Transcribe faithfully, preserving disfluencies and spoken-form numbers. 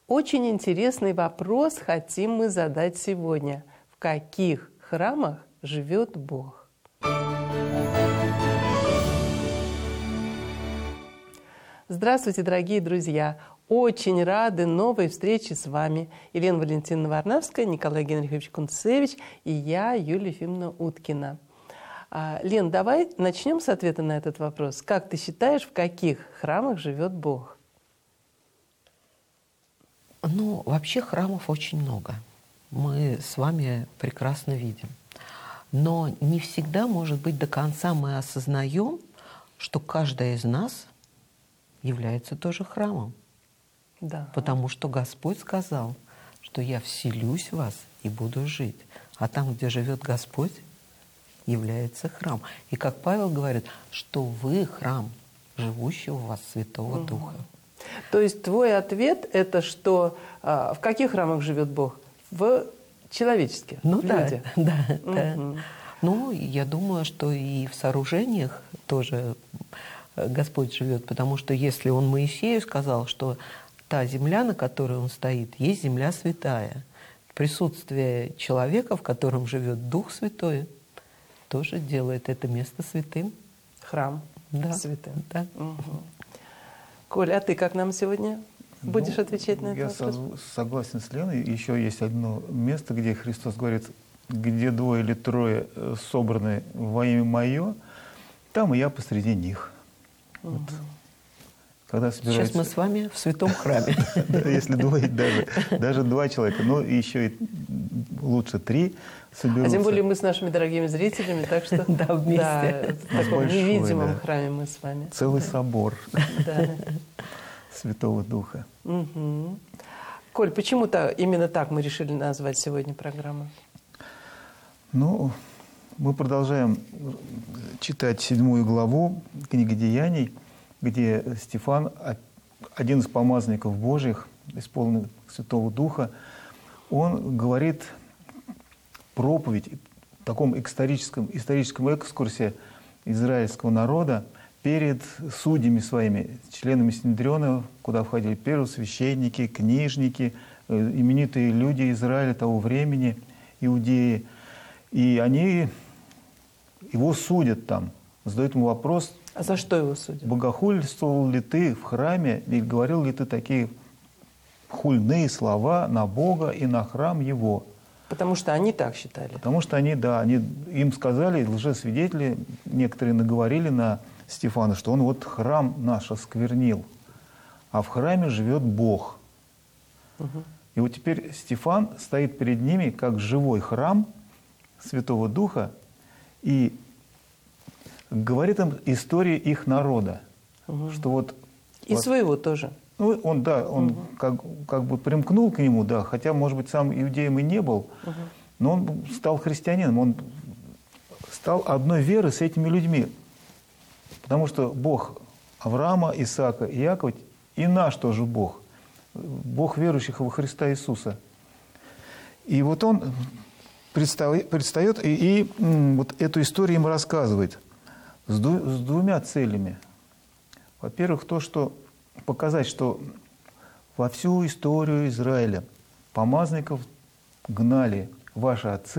Очень интересный вопрос хотим мы задать сегодня. В каких храмах живет Бог? Здравствуйте, дорогие друзья! Очень рады новой встрече с вами. Елена Валентиновна Варнавская, Николай Генрихович Кунцевич и я, Юлия Ефимовна Уткина. А, Лен, давай начнем с ответа на этот вопрос. Как ты считаешь, в каких храмах живет Бог? Ну, вообще храмов очень много. Мы с вами прекрасно видим. Но не всегда, может быть, до конца мы осознаем, что каждая из нас является тоже храмом. Да. Потому что Господь сказал, что я вселюсь в вас и буду жить. А там, где живет Господь, является храм. И как Павел говорит, что вы храм живущего в вас Святого угу. Духа. То есть твой ответ – это что, а, в каких храмах живет Бог? В человеческих, ну, в да, людях? Да, угу. да. Ну, я думаю, что и в сооружениях тоже Господь живет, потому что если Он Моисею сказал, что та земля, на которой он стоит, есть земля святая, присутствие человека, в котором живет Дух Святой, тоже делает это место святым. Храм да. святым. Да. Угу. Коля, а ты как нам сегодня будешь ну, отвечать на этот я вопрос? Я согласен с Леной. Еще есть одно место, где Христос говорит, где двое или трое собраны во имя Мое, там и я посреди них. Угу. Вот. Когда собирается... Сейчас мы с вами в святом храме. Если двое, даже, даже два человека, но еще и лучше три соберутся. А тем более мы с нашими дорогими зрителями, так что да, вместе. В таком невидимом храме мы с вами. Целый собор Святого Духа. Коль, почему-то именно так мы решили назвать сегодня программу? Ну, мы продолжаем читать седьмую главу книги Деяний, где Стефан, один из помазанников Божьих, исполненный Святого Духа, он говорит проповедь в таком историческом, историческом экскурсе израильского народа перед судьями своими, членами Синедриона, куда входили первосвященники, книжники, именитые люди Израиля того времени, иудеи. И они его судят там, задают ему вопрос: а за что его судят? Богохульствовал ли ты в храме, или говорил ли ты такие хульные слова на Бога и на храм Его? Потому что они так считали. Потому что они, да, они, им сказали, лжесвидетели, некоторые наговорили на Стефана, что он вот храм наш осквернил, а в храме живет Бог. Угу. И вот теперь Стефан стоит перед ними, как живой храм Святого Духа, и говорит им истории их народа, угу. что вот и вот, своего тоже. Ну, он, да, он угу. как, как бы примкнул к нему, да, хотя, может быть, сам иудеем и не был, угу. но он стал христианином, он стал одной веры с этими людьми, потому что Бог Авраама, Исаака и Иакова и наш тоже Бог, Бог верующих во Христа Иисуса. И вот он предстает, предстает и, и вот эту историю им рассказывает. С, ду, с двумя целями. Во-первых, то, что показать, что во всю историю Израиля помазанников гнали ваши отцы,